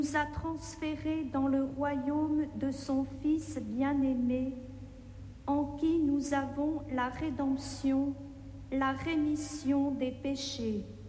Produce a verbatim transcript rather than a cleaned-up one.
nous a transférés dans le royaume de son Fils bien-aimé, en qui nous avons la rédemption, la rémission des péchés.